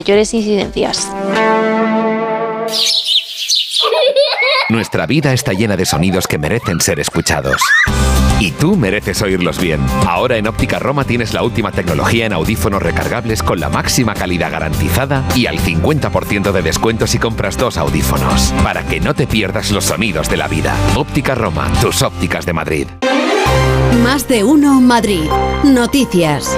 mayores incidencias. Nuestra vida está llena de sonidos que merecen ser escuchados. Y tú mereces oírlos bien. Ahora en Óptica Roma tienes la última tecnología en audífonos recargables con la máxima calidad garantizada y al 50% de descuento si compras 2 audífonos. Para que no te pierdas los sonidos de la vida. Óptica Roma, tus ópticas de Madrid. Más de uno Madrid. Noticias.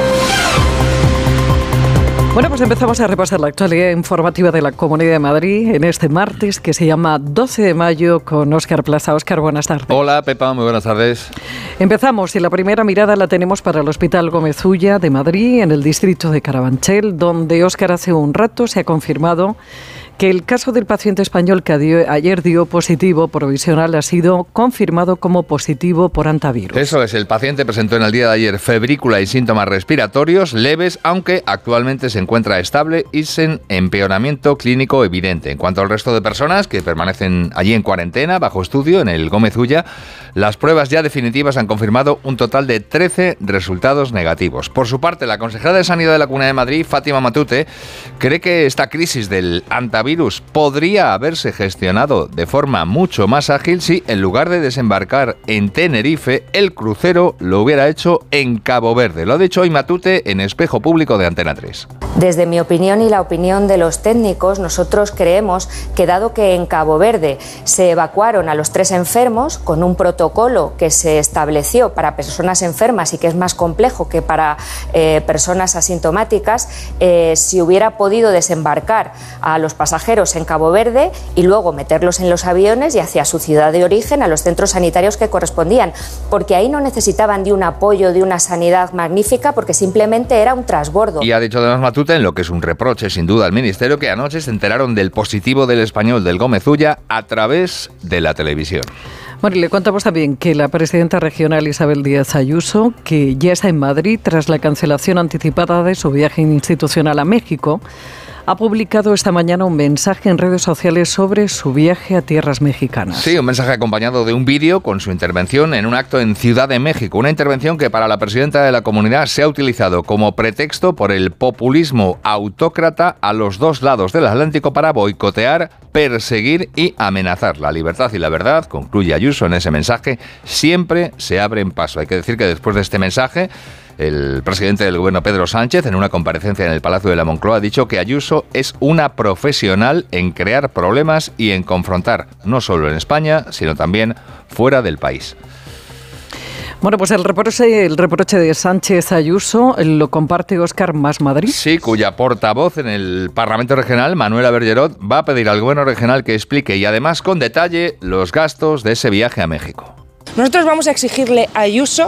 Bueno, pues empezamos a repasar la actualidad informativa de la Comunidad de Madrid en este martes que se llama 12 de mayo con Óscar Plaza. Óscar, buenas tardes. Hola, Pepa, muy buenas tardes. Empezamos y la primera mirada la tenemos para el Hospital Gómez Ulla de Madrid, en el distrito de Carabanchel, donde, Óscar, hace un rato se ha confirmado que el caso del paciente español que ayer dio positivo provisional ha sido confirmado como positivo por hantavirus. Eso es, el paciente presentó en el día de ayer febrícula y síntomas respiratorios leves, aunque actualmente se encuentra estable y sin empeoramiento clínico evidente. En cuanto al resto de personas que permanecen allí en cuarentena, bajo estudio, en el Gómez Ulla, las pruebas ya definitivas han confirmado un total de 13 resultados negativos. Por su parte, la consejera de Sanidad de la Comunidad de Madrid, Fátima Matute, cree que esta crisis del hantavirus podría haberse gestionado de forma mucho más ágil si, en lugar de desembarcar en Tenerife, el crucero lo hubiera hecho en Cabo Verde. Lo ha dicho hoy Matute en Espejo Público de Antena 3. Desde mi opinión y la opinión de los técnicos, nosotros creemos que dado que en Cabo Verde se evacuaron a los 3 enfermos con un protocolo que se estableció para personas enfermas y que es más complejo que para personas asintomáticas, si hubiera podido desembarcar a los pasajeros en Cabo Verde y luego meterlos en los aviones y hacia su ciudad de origen, a los centros sanitarios que correspondían, porque ahí no necesitaban de un apoyo, de una sanidad magnífica, porque simplemente era un transbordo. Y ha dicho además Matute, en lo que es un reproche sin duda al Ministerio, que anoche se enteraron del positivo del español del Gómez Ulla a través de la televisión. Bueno, y le contamos también que la presidenta regional Isabel Díaz Ayuso, que ya está en Madrid tras la cancelación anticipada de su viaje institucional a México, ha publicado esta mañana un mensaje en redes sociales sobre su viaje a tierras mexicanas. Sí, un mensaje acompañado de un vídeo con su intervención en un acto en Ciudad de México. Una intervención que para la presidenta de la comunidad se ha utilizado como pretexto por el populismo autócrata a los dos lados del Atlántico para boicotear, perseguir y amenazar. La libertad y la verdad, concluye Ayuso en ese mensaje, siempre se abren paso. Hay que decir que después de este mensaje, el presidente del gobierno, Pedro Sánchez, en una comparecencia en el Palacio de la Moncloa, ha dicho que Ayuso es una profesional en crear problemas y en confrontar, no solo en España, sino también fuera del país. Bueno, pues el reproche de Sánchez Ayuso lo comparte Óscar Más Madrid. Sí, cuya portavoz en el Parlamento Regional, Manuela Bergerot, va a pedir al gobierno regional que explique y además con detalle los gastos de ese viaje a México. Nosotros vamos a exigirle a Ayuso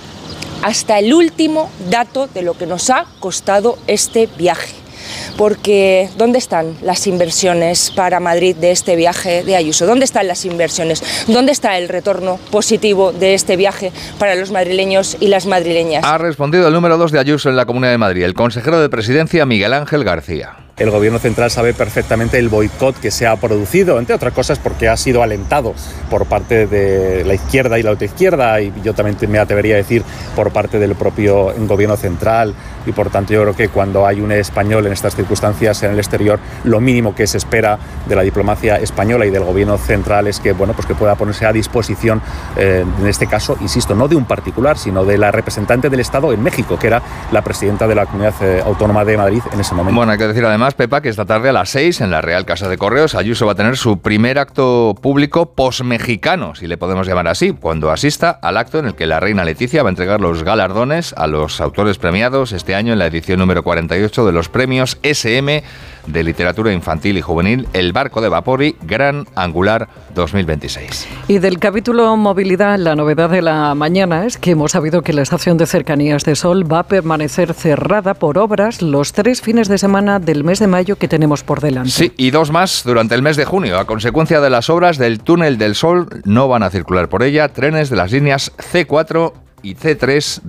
hasta el último dato de lo que nos ha costado este viaje. Porque ¿dónde están las inversiones para Madrid de este viaje de Ayuso? ¿Dónde están las inversiones? ¿Dónde está el retorno positivo de este viaje para los madrileños y las madrileñas? Ha respondido el número 2 de Ayuso en la Comunidad de Madrid, el consejero de Presidencia, Miguel Ángel García. El gobierno central sabe perfectamente el boicot que se ha producido, entre otras cosas porque ha sido alentado por parte de la izquierda y la ultraizquierda, y yo también me atrevería a decir por parte del propio gobierno central, y por tanto yo creo que cuando hay un español en estas circunstancias en el exterior, lo mínimo que se espera de la diplomacia española y del gobierno central es que, bueno, pues que pueda ponerse a disposición, en este caso, insisto, no de un particular, sino de la representante del Estado en México, que era la presidenta de la Comunidad Autónoma de Madrid en ese momento. Bueno, hay que decir además, Pepa, que esta tarde a las 6 en la Real Casa de Correos, Ayuso va a tener su primer acto público posmexicano, si le podemos llamar así, cuando asista al acto en el que la reina Leticia va a entregar los galardones a los autores premiados este año en la edición número 48 de los premios SM de literatura infantil y juvenil, El barco de vapor y Gran Angular 2026. Y del capítulo movilidad, la novedad de la mañana es que hemos sabido que la estación de cercanías de Sol va a permanecer cerrada por obras los 3 fines de semana del mes de mayo que tenemos por delante. Sí, y 2 más durante el mes de junio. A consecuencia de las obras del túnel del Sol, no van a circular por ella trenes de las líneas C4 y C3